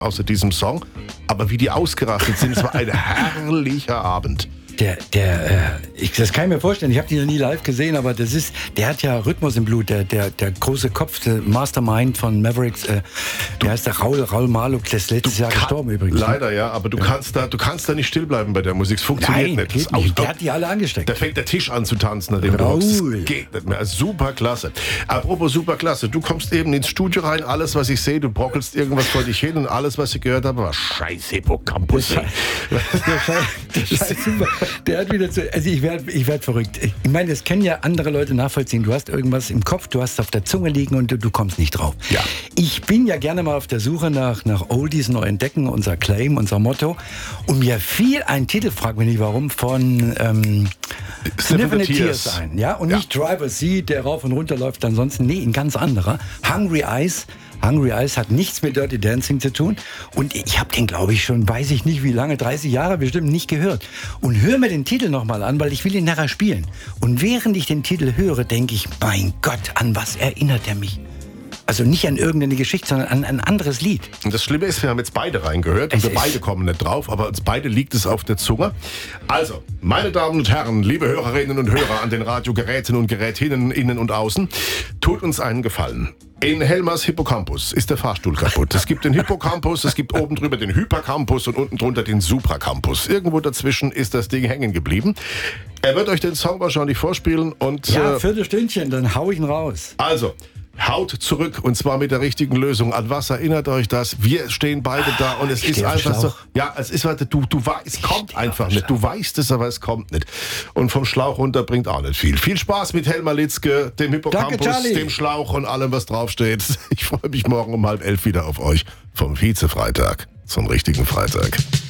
außer diesem Song. Aber wie die ausgerastet sind, es war ein herrlicher Abend. Das kann ich mir vorstellen. Ich habe die noch nie live gesehen, aber der hat ja Rhythmus im Blut. Der große Kopf, der Mastermind von Mavericks, der heißt der Raul Maluk, der ist letztes Jahr gestorben übrigens. Leider, ja, aber du kannst da nicht still bleiben bei der Musik. Es funktioniert nicht. Geht nicht. Der hat die alle angesteckt. Da fängt der Tisch an zu tanzen, nachdem du hockst. Das geht nicht mehr. Super klasse. Apropos super klasse, du kommst eben ins Studio rein, alles, was ich sehe, du brockelst irgendwas vor dich hin und alles, was ich gehört habe, war scheiß Hippocampus. Der Scheiß super. Der hat wieder also ich werd verrückt. Ich meine, das können ja andere Leute nachvollziehen. Du hast irgendwas im Kopf, du hast es auf der Zunge liegen und du kommst nicht drauf. Ja. Ich bin ja gerne mal auf der Suche nach Oldies neu entdecken, unser Claim, unser Motto. Und mir fiel ein Titel, frag mich nicht warum, von Sniffin' the Tears ein. Ja? Und nicht Driver's Seat, der rauf und runter läuft, ansonsten, nee, ein ganz anderer. Hungry Eyes. Hungry Eyes hat nichts mit Dirty Dancing zu tun. Und ich habe den, glaube ich, schon, weiß ich nicht wie lange, 30 Jahre bestimmt nicht gehört. Und höre mir den Titel nochmal an, weil ich will ihn nachher spielen. Und während ich den Titel höre, denke ich, mein Gott, an was erinnert er mich? Also nicht an irgendeine Geschichte, sondern an ein anderes Lied. Und das Schlimme ist, wir haben jetzt beide reingehört und wir beide kommen nicht drauf, aber uns beide liegt es auf der Zunge. Also, meine Damen und Herren, liebe Hörerinnen und Hörer an den Radiogeräten und Gerätinnen, innen und außen, tut uns einen Gefallen. In Helmers Hippocampus ist der Fahrstuhl kaputt. Es gibt den Hippocampus, es gibt oben drüber den Hypercampus und unten drunter den Supracampus. Irgendwo dazwischen ist das Ding hängen geblieben. Er wird euch den Song wahrscheinlich vorspielen und... Ja, Viertelstündchen, dann hau ich ihn raus. Also... Haut zurück und zwar mit der richtigen Lösung. An was erinnert euch das? Wir stehen beide da und es ist einfach so. Ja, es ist du weißt, es kommt einfach nicht. Du weißt es, aber es kommt nicht. Und vom Schlauch runter bringt auch nicht viel. Viel Spaß mit Helmer Litzke, dem Hippocampus, dem Schlauch und allem, was draufsteht. Ich freue mich morgen um 10:30 wieder auf euch vom Vize-Freitag zum richtigen Freitag.